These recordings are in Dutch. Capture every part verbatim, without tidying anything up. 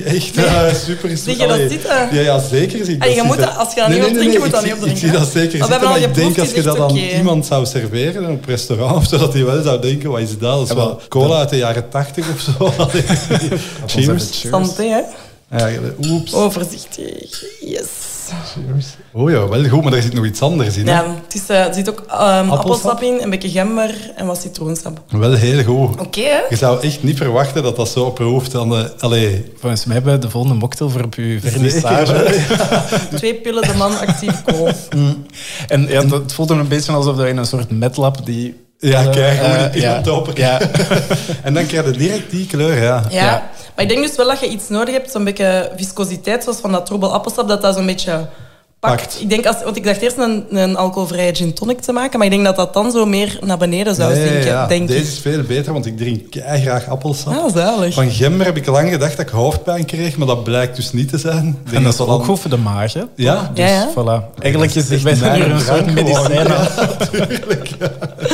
echt uh, super... Zie je dat zitten? Ja, ja, zeker zie ik en dat je moet dat, als je dat nee, niet nee, nee, op drinken, nee, moet dat niet op drinken. Ik zie dat zeker maar zitten, maar ik denk als je dat aan okay. iemand zou serveren op restaurant, zodat hij wel zou denken, wat is dat? Dat is ja, wel cola uit de jaren tachtig of zo. Cheers. Santé, hè? Ja, oeps. Oh, voorzichtig. Yes. Cheers. Oh ja, wel goed, maar er zit nog iets anders in. Hè? Ja, het is, uh, er zit ook um, appelsap? appelsap in, een beetje gember en wat citroensap. Wel heel goed. Oké, okay, hè? Je zou echt niet verwachten dat dat zo proeft aan de... Allee. Volgens mij hebben we de volgende mocktail voor op uw vernissage. Twee pillen de man actief kool. Mm. En ja, het voelt hem een beetje alsof je in een soort metlab die... Ja, kijk, gewoon uh, uh, ja, open. Ja. En dan krijg je direct die kleur, ja. ja. Ja, maar ik denk dus wel dat je iets nodig hebt, zo'n beetje viscositeit, zoals van dat troebel appelsap, dat dat zo'n beetje pakt. pakt. Ik denk als, want ik dacht eerst een, een alcoholvrije gin tonic te maken, maar ik denk dat dat dan zo meer naar beneden zou nee, zinken. Ja. Denk Deze ik. is veel beter, want ik drink graag appelsap. Ah, zalig. Van gember heb ik lang gedacht dat ik hoofdpijn kreeg, maar dat blijkt dus niet te zijn. En dat is ook dan... goed voor de maag, hè? Ja. Dus, ja, ja. Voilà. Eigenlijk is het hier een soort medicijn. Ja, natuurlijk. Ja.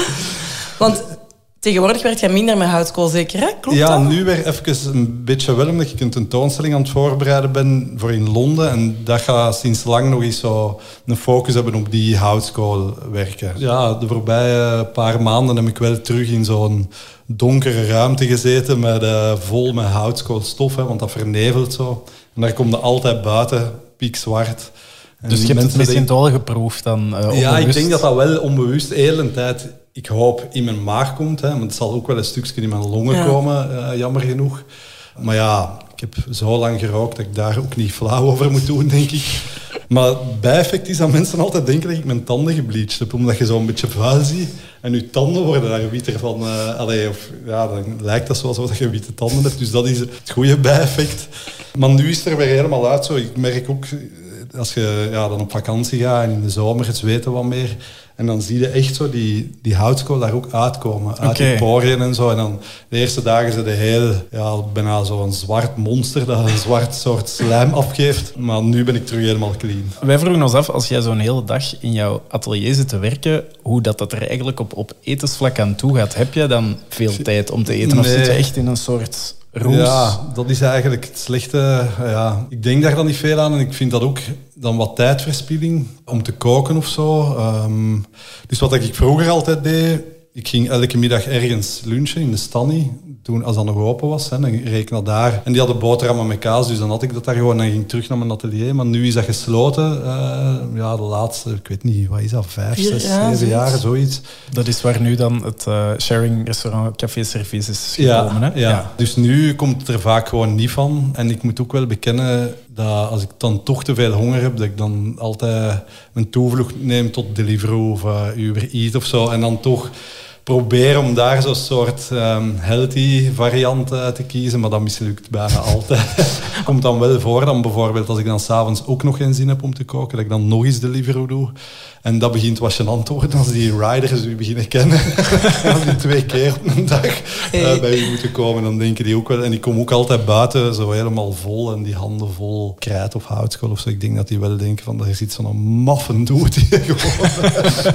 Want tegenwoordig werkt jij minder met houtkool, zeker, hè? Klopt ja, dat? nu weer even een beetje wel, omdat ik een tentoonstelling aan het voorbereiden ben voor in Londen. En dat gaat sinds lang nog eens zo een focus hebben op die houtkool werken. Ja, de voorbije paar maanden heb ik wel terug in zo'n donkere ruimte gezeten, met, uh, vol met houtkoolstof, hè, want dat vernevelt zo. En daar komt er altijd buiten, piekzwart. En dus je hebt het misschien toch wel geproefd dan uh, onbewust? Ja, ik denk dat dat wel onbewust heel een tijd, ik hoop, in mijn maag komt. Hè, maar het zal ook wel een stukje in mijn longen ja. komen, uh, jammer genoeg. Maar ja, ik heb zo lang gerookt dat ik daar ook niet flauw over moet doen, denk ik. Maar het bijeffect is dat mensen altijd denken dat ik mijn tanden gebleached heb, omdat je zo'n beetje vuil ziet. En je tanden worden daar witter van. Uh, allee, of, ja, dan lijkt dat zo alsof je witte tanden hebt. Dus dat is het goede bijeffect. Maar nu is het er weer helemaal uit zo. Ik merk ook, als je ja, dan op vakantie gaat en in de zomer het zweten wat meer. En dan zie je echt zo die, die houtskool daar ook uitkomen. Uit okay. die poriën en zo. En dan de eerste dagen zijn de heel, ja, bijna zo'n zwart monster dat een zwart soort slijm afgeeft. Maar nu ben ik terug helemaal clean. Wij vroegen ons af, als jij zo'n hele dag in jouw atelier zit te werken, hoe dat, dat er eigenlijk op, op etensvlak aan toe gaat. Heb jij dan veel tijd om te eten? Of nee. zit je echt in een soort... roes? Ja, dat is eigenlijk het slechte. Ja. Ik denk daar dan niet veel aan en ik vind dat ook dan wat tijdverspilling om te koken of zo. Um, dus wat ik vroeger altijd deed, ik ging elke middag ergens lunchen in de Stanny. Toen, als dat nog open was, hè, dan reed ik naar daar. En die hadden boterhammen met kaas, dus dan had ik dat daar gewoon en ging ik terug naar mijn atelier. Maar nu is dat gesloten. Uh, ja, de laatste, ik weet niet, wat is dat, vijf, Vier, zes, ja, zeven jaar, zoiets. Dat is waar nu dan het uh, sharing restaurant Café Service is gekomen, ja, hè? Ja. ja, dus nu komt het er vaak gewoon niet van. En ik moet ook wel bekennen dat als ik dan toch te veel honger heb, dat ik dan altijd mijn toevlucht neem tot Deliveroo of uh, Uber Eats of zo. En dan toch probeer om daar zo'n soort um, healthy variant uh, te kiezen, maar dat mislukt bijna altijd. Komt dan wel voor, dan bijvoorbeeld als ik dan s'avonds ook nog geen zin heb om te koken, dat ik dan nog eens Deliveroo doe. En dat begint wat gênant te worden als die riders u beginnen kennen. Als die twee keer op een dag uh, bij u moeten komen, dan denken die ook wel. En ik kom ook altijd buiten, zo helemaal vol en die handen vol krijt of houtskool of zo. Ik denk dat die wel denken van, er zit zo'n maffen doet hier gewoon.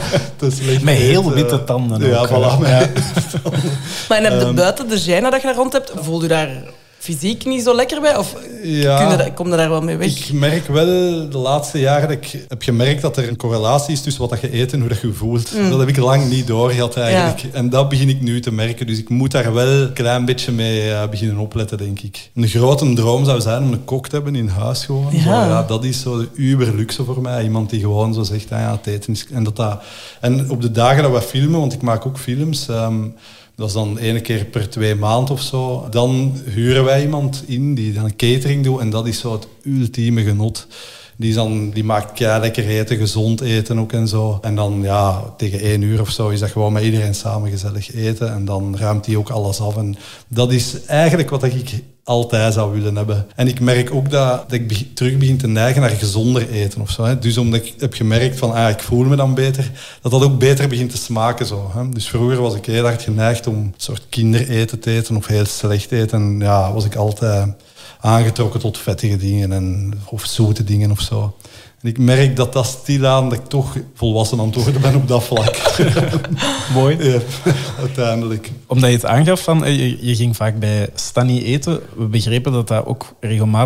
Met heel witte tanden ook. Ja, voilà. Ja. Maar en heb je um, buiten de gêne dat je daar rond hebt, voel je daar fysiek niet zo lekker bij? Of ja, je, kom je daar wel mee weg? Ik merk wel de laatste jaren dat ik heb gemerkt dat er een correlatie is tussen wat je eet en hoe dat je voelt. Mm. Dat heb ik lang niet doorgehad eigenlijk. Ja. En dat begin ik nu te merken. Dus ik moet daar wel een klein beetje mee uh, beginnen opletten, denk ik. Een grote droom zou zijn om een kok te hebben in huis gewoon. Ja. Zo, ja, dat is zo de uber luxe voor mij. Iemand die gewoon zo zegt, ah, ja, het eten is... En, dat dat... en op de dagen dat we filmen, want ik maak ook films... Um, dat is dan één keer per twee maanden of zo. Dan huren wij iemand in die dan een catering doet. En dat is zo het ultieme genot. Die, is dan, die maakt kei lekker eten, gezond eten ook en zo. En dan ja, tegen één uur of zo is dat gewoon met iedereen samen gezellig eten. En dan ruimt hij ook alles af. En dat is eigenlijk wat ik altijd zou willen hebben. En ik merk ook dat, dat ik be- terug begin te neigen naar gezonder eten of zo. Hè. Dus omdat ik heb gemerkt van, ah, ik voel me dan beter, dat dat ook beter begint te smaken zo. Hè. Dus vroeger was ik heel hard geneigd om een soort kindereten te eten of heel slecht eten. En ja, was ik altijd aangetrokken tot vettige dingen en, of zoete dingen of zo. En ik merk dat dat stilaan, dat ik toch volwassen aan het worden ben op dat vlak. Mooi. Ja, uiteindelijk. Omdat je het aangaf van, je, je ging vaak bij Stanny eten. We begrepen dat dat ook regelmatig